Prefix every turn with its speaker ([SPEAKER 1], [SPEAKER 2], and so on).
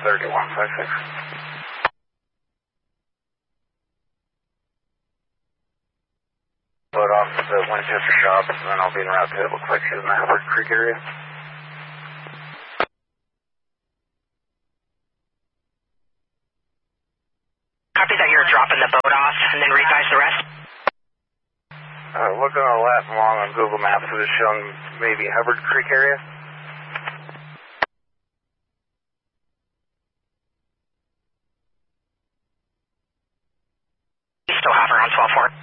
[SPEAKER 1] 3156. Load off to the Winchester shop, and then I'll be en route to it. Looks like she's in the Hubbard Creek area.
[SPEAKER 2] Copy that you're dropping the boat off and then resize the rest.
[SPEAKER 1] Looking at the last long on Google Maps, it is showing maybe Hubbard Creek area.
[SPEAKER 2] You still have her on 12-4.